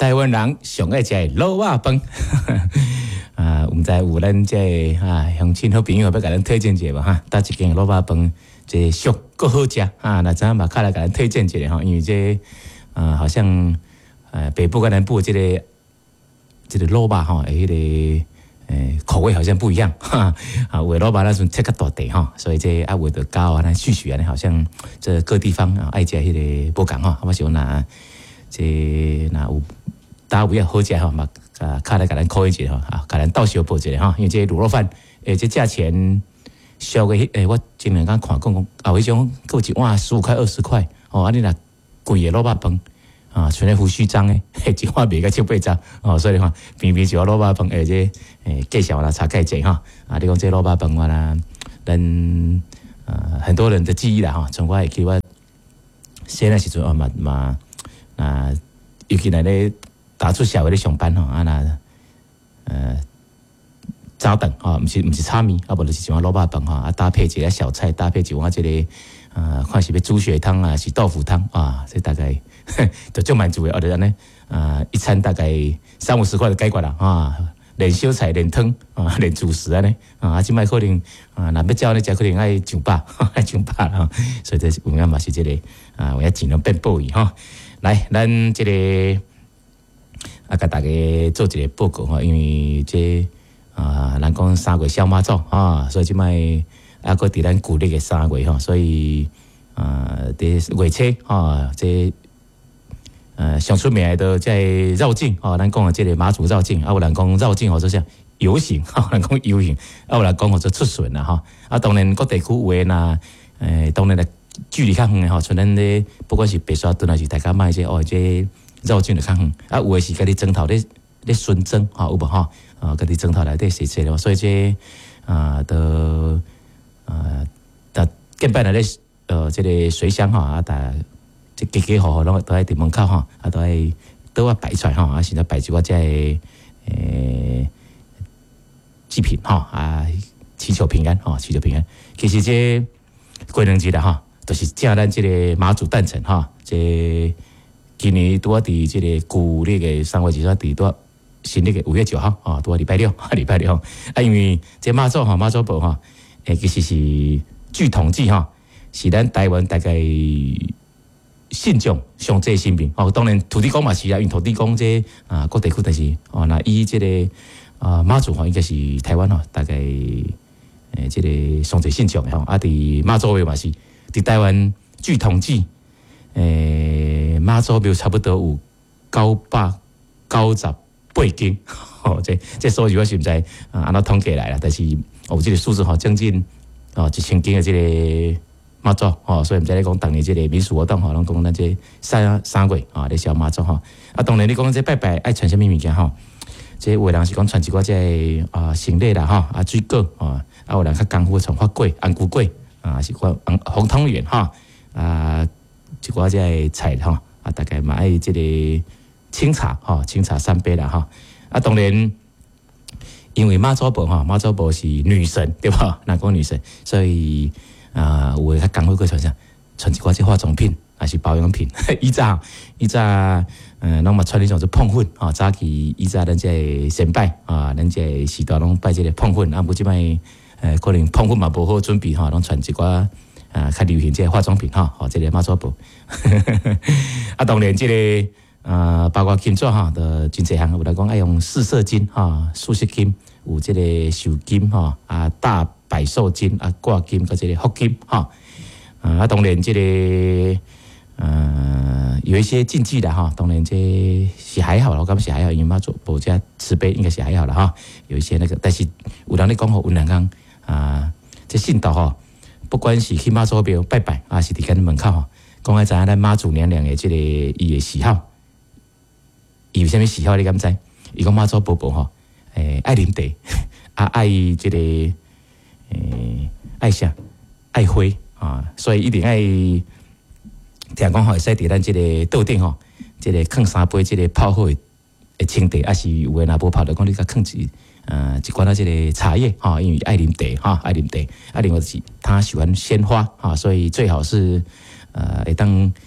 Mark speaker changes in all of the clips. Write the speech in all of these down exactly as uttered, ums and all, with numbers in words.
Speaker 1: 台湾人上爱食卤肉饭。啊，我们在有咱这啊乡亲好朋友要甲咱推荐一下吧哈，搭一间卤肉饭，这俗够好食啊！那咱嘛开来甲咱推荐一下哈，因为这啊好像呃北部跟南部这个这个卤肉哈，诶，迄个诶口味好像不一样哈。啊，有的卤肉那阵切较大地哈，所以这啊有的高啊，那续续啊，好像这各地方啊爱食迄个不共哈。我想拿这那有大家有好食哈嘛。啊，卡来甲咱考一下哈，啊，甲咱倒小报一下哈，因为这卤肉饭，诶，这价钱俗个，诶，我前两天看讲讲，啊，迄种够一碗十五块、二十块，哦，啊，你若贵个卤肉饭，啊，全咧胡须章诶，一碗卖个七八十，哦，所以话偏偏就要卤肉饭，诶，这诶介绍啦，查介者哈，啊，你讲这卤肉饭话啦，咱呃很多人的记忆啦哈，从我会记我细个时阵哦嘛嘛啊，尤其来咧。打出社会咧上班吼，啊那呃早顿吼，毋是毋是炒面，啊无就是一碗卤肉饭吼，啊搭配一个小菜，搭配一碗即、這個呃，看是要猪血汤啊，是豆腐汤啊，这大概就足满足的，或者安尼啊，一餐大概三五十块就解决啦啊，连小菜连汤啊，连主食安尼啊，啊即摆可能啊，若要照呢，食可能爱上百，爱上百啦，所以这有影嘛是即、這個啊，我要尽量变报伊吼，来，咱即、這個。啊，甲大家做一个报告吼，因为这啊，人讲三月小妈祖啊，所以即摆啊，搁伫咱旧历嘅三月吼，所以啊，伫月初啊，这呃上出名的即系绕境吼，咱讲嘅即个马祖绕境，啊有人讲绕境或者是游行，哈，人讲游行，啊有人讲或者出巡啦吼，啊当然各地区有诶呐，诶当然咧距离较远诶吼，像咱咧不管是白沙屯还是大家卖这哦这。绕境就较远，啊，有诶是家己枕头咧咧巡征，吼有无吼？啊，家己枕头内底写写了，所以这啊的啊的见摆来咧，呃，这个水箱吼啊，大这家家户户拢都喺伫门口吼，啊都喺倒啊摆出来吼，啊现在摆一寡即个诶祭品吼啊，祈求平安吼，祈求平安。其实这过年节啦吼，就是正咱即个妈祖诞辰吼，这。今年拄啊，伫即个旧历嘅三月二十三，伫拄新历嘅五月九号啊，拄啊礼拜六，礼拜六啊，因为这妈祖吼，妈祖婆吼，诶，其实是据统计吼，是咱台湾大概信众上济神明哦。当然土地公嘛是啊，因为土地公这啊各地区，但是哦，那以即、這個啊妈祖吼，应该是台湾吼，大概诶即、這個上济信众吼，啊，伫妈祖位嘛是伫台湾据统计。诶，妈祖庙差不多有九百九十八间，吼，这这数字我是毋知啊，安怎统计来啦，但是有这个数字吼，将近哦一千间的这个妈祖吼，所以毋知你讲当年这个民俗活动吼，拢讲咱这三三月啊，咧小妈祖吼，啊，当然你讲这拜拜爱传啥物物件吼，这有的人是讲传一寡这啊行礼啦吼，啊水果啊，啊有人较功夫传发粿、安菇粿啊，是讲红汤圆哈啊。一寡即个菜吼，啊，大概嘛爱即个清茶吼，清茶三杯啦吼。啊，当然，因为妈祖婆吼，妈祖婆是女神对吧？那讲女神，所以啊，有诶较工会去传啥，传一寡即化妆品，还是保养品。以早以早，嗯，拢嘛传迄种做碰粉吼，早期以早咱即个先拜啊，咱即个时代拢拜即个碰粉，啊，无即摆诶，可能碰粉嘛无好准备吼，拢传一寡。啊，较流行即个化妆品吼，吼，即个妈祖婆。啊，当然即、這个啊，包括金纸吼，都真侪项。有来讲爱用四色金吼，素色金，有即个寿金吼，啊大百寿金啊挂金，佮即个福金吼。啊，当然即、這个呃有一些禁忌的哈，当然这是还好啦，我感觉是还好，因为妈祖婆家慈悲应该是还好啦哈。有一些那个，但是有人咧讲吼，有人讲啊，这信道吼。不管是去妈祖庙拜拜，还是伫咱门口吼，讲爱知影咱妈祖娘娘的即个伊的喜好，伊有啥物喜好你敢知？伊讲妈祖婆婆吼，诶爱啉茶，啊爱即个诶爱啥爱花啊，所以一定爱听讲吼，会使伫咱即个桌顶吼，即个放三杯即个泡好的清茶，还是有诶若无泡着讲你甲放一。呃，一罐到这个茶叶哈，因为爱啉茶哈，爱啉茶。啊，另外是他喜欢鲜花哈，所以最好是呃，会当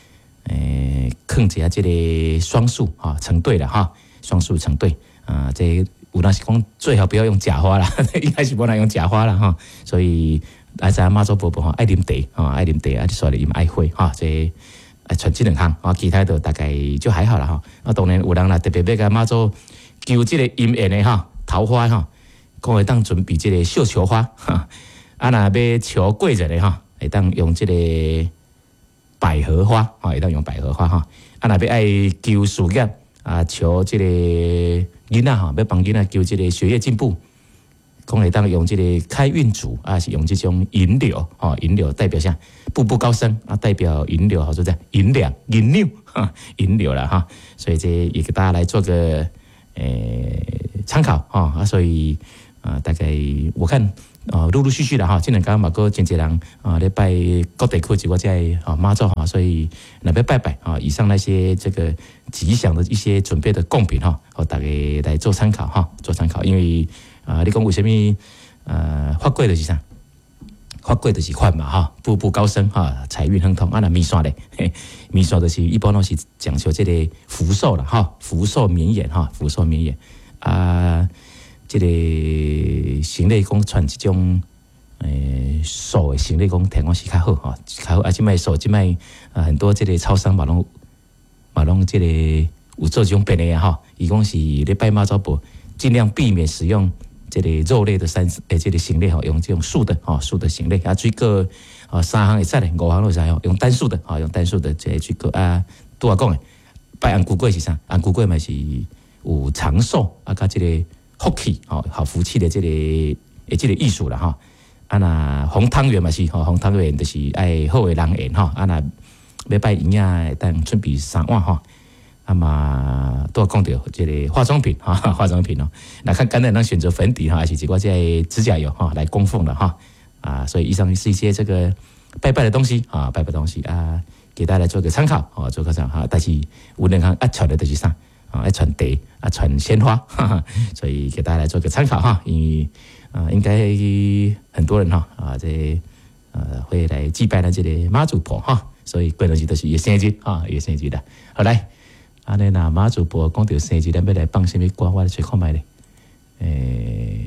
Speaker 1: 诶，放一下这个双数哈，成对了哈，双数成对啊，这有那是讲最好不要用假花啦，应该是不能用假花啦哈，所以爱知妈祖婆婆哈爱啉茶哈，爱啉茶，啊，所以伊嘛爱花哈，这啊传这两项啊，其他的大概就还好啦哈。啊，当然有人啦特别要甲妈祖求这个姻缘的哈，桃花哈，讲会当准备这个绣球花哈，啊，若要求贵人的哈，会当用这个百合花哈，会当用百合花哈。啊，若要爱求事业啊，求这个囡仔哈，要帮囡仔求这个学业进步，讲会当用这个开运竹啊，是用这种银柳哈，银柳代表啥？步步高升啊，代表银柳，好说在银两银六哈，银柳了哈。所以这也给大家来做个诶参考哈啊，所以啊，大概我看。啊，陆陆续续的哈，今年刚刚嘛，个真侪人啊，来拜各地区一个在啊妈祖哈，所以那边拜拜啊，以上那些这个吉祥的一些准备的贡品哈，我大家来做参考哈，做参考，因为啊，你讲为什么呃发贵的是啥？发贵的是款嘛哈，步步高升哈，财运亨通啊，那米线嘞，米线的是一般都是讲究这个福寿了哈，福寿绵延哈，福寿绵延啊。这个行李讲传这种诶手的行李讲听讲是较好哈，较好啊！即卖手即卖啊很多这个超商嘛拢嘛拢这个有做这种便利啊哈，伊讲是咧拜妈祖婆，尽量避免使用这个肉类的三诶这个行李哈，用这种素的哈素的行李啊，水果啊三行会使咧，五行都会使用，用单数的啊，用单数的这个水果啊，拄我讲诶，拜安古粿是啥？安古粿嘛是有长寿啊，甲这个。福气哦，好福气的这个诶，这个艺术啦哈。啊那红汤圆嘛是吼，红汤圆就是爱好的人缘哈。啊那要拜银仔，当准备三碗哈。啊嘛都要讲到这个化妆品哈，化妆品哦。那看刚才能选择粉底哈，还是几挂在指甲油哈来供奉的哈。啊，所以以上是一些这个拜拜的东西啊，拜拜的东西啊，给大家来做个参考啊，做个参考。但是无论看啊，传的都是啥？啊，来传茶啊，传鲜花，哈哈，所以给大家来做个参考哈。因为啊，应该很多人哈啊，这呃会来祭拜呢这个妈祖婆哈，所以过两日都是月生日啊，月生日的。好来，啊，你那妈祖婆讲到生日，咱要来放什么歌？我来找看卖咧。诶、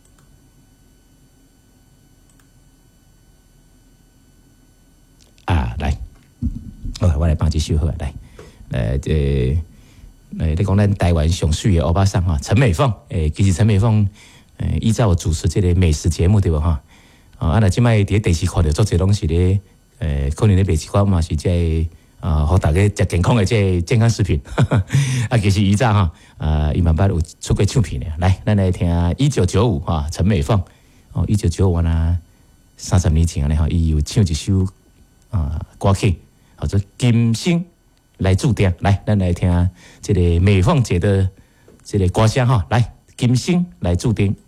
Speaker 1: 欸，啊，来，好，我来放一首好来，呃，这。诶，你讲咱台湾上水的欧巴桑哈，陈美凤，诶，其实陈美凤，诶，依照主持这个美食节目对无哈？啊，那即摆伫电视看到做这拢是咧，诶，可能咧卖一寡嘛是即啊，互大家食健康的即健康食品。啊，其实依早哈，啊，伊慢慢有出过唱片的，来，咱来听一九九五哈，陈美凤，哦，一九九五啊，三十年前安尼哈，伊有唱一首啊歌曲，叫做《金星》。来注定，来，咱来听这个美凤姐的这个歌声哈，来，金星来注定。